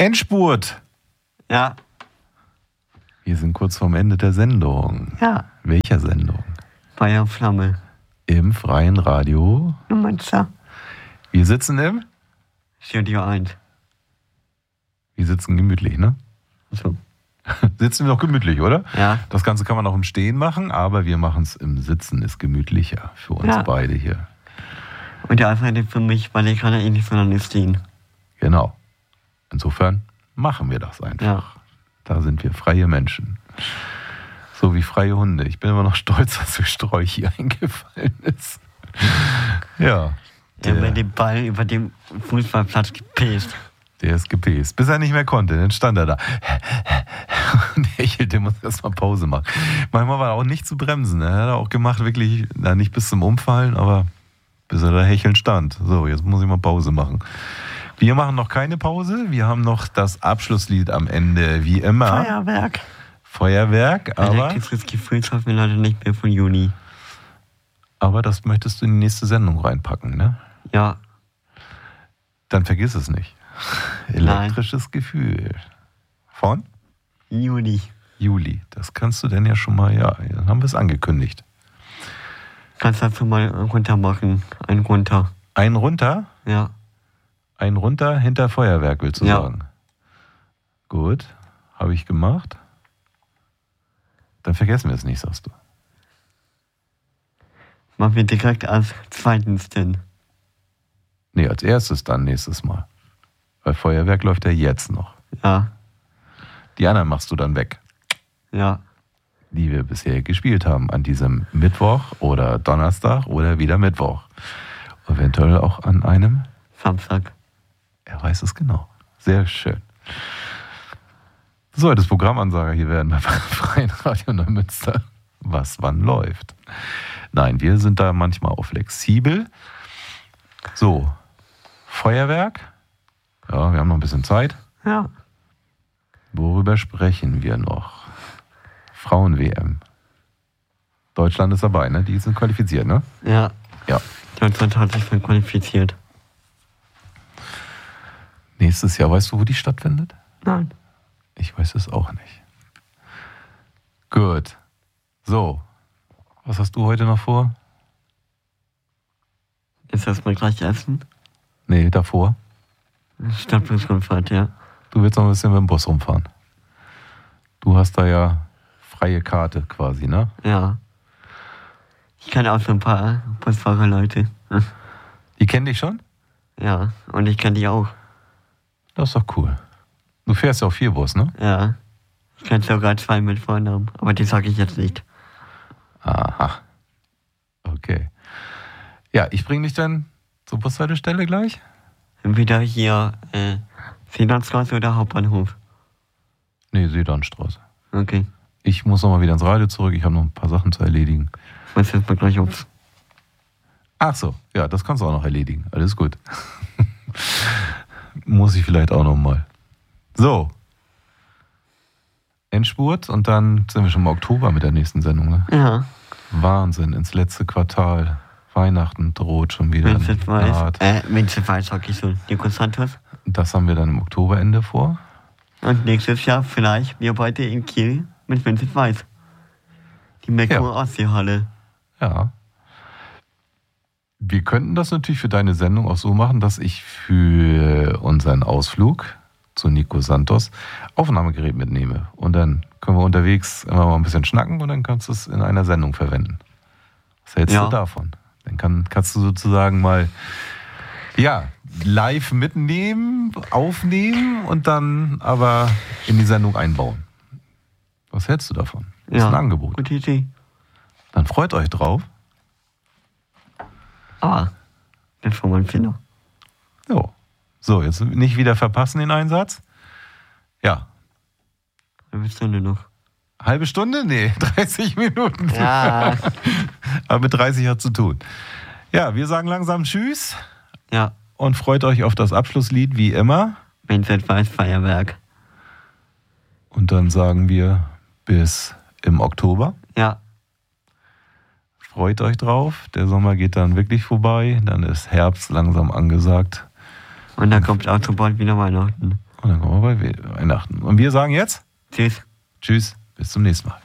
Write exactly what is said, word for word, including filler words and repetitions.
Endspurt. Ja. Wir sind kurz vorm Ende der Sendung. Ja. Welcher Sendung? Feuer und Flamme. Im freien Radio. Nummer. Wir sitzen im? Studio eins. Wir sitzen gemütlich, ne? So. Sitzen wir doch gemütlich, oder? Ja. Das Ganze kann man auch im Stehen machen, aber wir machen es im Sitzen, ist gemütlicher für uns Ja. beide hier. Und der Alfred für mich, weil ich kann ja eh nicht sondern nicht stehen. Genau. Insofern machen wir das einfach. Ja. Da sind wir freie Menschen. So wie freie Hunde. Ich bin immer noch stolz, dass der Sträuch hier eingefallen ist. Ja. Der Der, mit dem Ball über dem Fußballplatz gepäst. der ist gepäst. Bis er nicht mehr konnte, dann stand er da. Und hechelte, muss erst mal Pause machen. Manchmal war er auch nicht zu bremsen. Er hat auch gemacht, wirklich, na, nicht bis zum Umfallen, aber bis er da hechelnd stand. So, jetzt muss ich mal Pause machen. Wir machen noch keine Pause. Wir haben noch das Abschlusslied am Ende, wie immer. Feuerwerk. Feuerwerk, aber, Elektrisches Gefühl schaffen wir leider nicht mehr von Juni. aber das möchtest du in die nächste Sendung reinpacken, ne? Ja. Dann vergiss es nicht. Elektrisches Gefühl. Von? Juni. Juli. Das kannst du denn ja schon mal, ja, dann haben wir es angekündigt. Kannst dazu mal runter machen. Ein runter. Ein runter, Ja. ein runter hinter Feuerwerk, willst du Ja. sagen? Gut, habe ich gemacht. Dann vergessen wir es nicht, sagst du. Machen wir direkt als zweitens denn. Nee, als erstes dann nächstes Mal. Weil Feuerwerk läuft ja jetzt noch. Ja. Die Die anderen machst du dann weg, Ja. die wir bisher gespielt haben an diesem Mittwoch oder Donnerstag oder wieder Mittwoch. Eventuell auch an einem, Samstag. er weiß es genau. Sehr schön. Soll das Programmansager hier werden beim Freien Radio Neumünster, was wann läuft. Nein, wir sind da manchmal auch flexibel. So, Feuerwerk. Ja, wir haben noch ein bisschen Zeit. Ja. Worüber sprechen wir noch? Frauen-W M. Deutschland ist dabei, ne? Die sind qualifiziert, ne? Ja. Ja. Deutschland hat sich dann qualifiziert. Nächstes Jahr, weißt du, wo die stattfindet? Nein. Ich weiß es auch nicht. Gut. So. Was hast du heute noch vor? Jetzt erstmal gleich essen. Nee, davor. Stadtbusrundfahrt, ja. Du willst noch ein bisschen mit dem Bus rumfahren. Du hast da ja freie Karte quasi, ne? Ja. Ich kenne auch so ein paar Busfahrerleute. Die kennen dich schon? Ja. Und ich kenne die auch. Das ist doch cool. Du fährst ja auch viel Bus, ne? Ja. Ich kenne sogar zwei mit Vornamen. Aber die sage ich jetzt nicht. Aha. Okay. Ja, ich bringe dich dann zur Bushaltestelle gleich. Entweder hier äh, Seelandstraße oder Hauptbahnhof. Nee, Sedanstraße. Okay. Ich muss noch mal wieder ins Radio zurück. Ich habe noch ein paar Sachen zu erledigen. Ich muss jetzt mal gleich aufs. Ach so, ja, das kannst du auch noch erledigen. Alles gut. Muss ich vielleicht auch noch mal. So. Endspurt und dann sind wir schon im Oktober mit der nächsten Sendung. Ne? Ja. Wahnsinn, ins letzte Quartal. Weihnachten droht schon wieder. Vincent Weiss. naht. Äh, Vincent Weiss sag ich so. Nico Santos. Das haben wir dann im Oktoberende vor. Und nächstes Jahr vielleicht wir beide in Kiel mit Vincent Weiss. Die Merkur Ja. Ostseehalle. Ja. Wir könnten das natürlich für deine Sendung auch so machen, dass ich für unseren Ausflug zu Nico Santos Aufnahmegerät mitnehme. Und dann können wir unterwegs immer mal ein bisschen schnacken und dann kannst du es in einer Sendung verwenden. Was hältst Ja. du davon? Dann kann, kannst du sozusagen mal ja, live mitnehmen, aufnehmen und dann aber in die Sendung einbauen. Was hältst du davon? Das ist Ja. ein Angebot. Gute Idee. Dann freut euch drauf. Aber, das war mein Fehler. So. So, jetzt nicht wieder verpassen den Einsatz. Ja. Eine Stunde noch. Halbe Stunde? Nee, dreißig Minuten. Ja. Aber mit dreißig hat zu tun. Ja, wir sagen langsam Tschüss Ja. und freut euch auf das Abschlusslied wie immer. Vincent Weiss Feuerwerk. Und dann sagen wir bis im Oktober. Ja. Freut euch drauf. Der Sommer geht dann wirklich vorbei. Dann ist Herbst langsam angesagt. Und dann kommt auch so bald wieder Weihnachten. Und dann kommen wir bei Weihnachten. Und wir sagen jetzt Tschüss. Tschüss, bis zum nächsten Mal.